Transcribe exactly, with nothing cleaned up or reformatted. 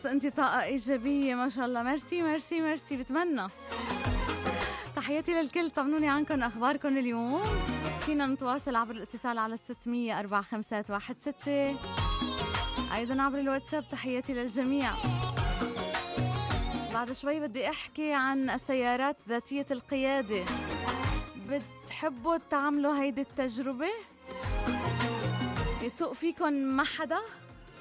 انت طاقة ايجابية ما شاء الله. ميرسي ميرسي ميرسي. بتمنى. تحياتي للكل. طمنوني عنكم اخباركم اليوم. فينا نتواصل عبر الاتصال على ستمية أربعة خمسة واحد ستة، ايضا عبر الواتساب. تحياتي للجميع. بعد شوي بدي احكي عن السيارات ذاتية القيادة. بتحبوا تعملوا هيدي التجربة؟ يسوق فيكن ما حدا؟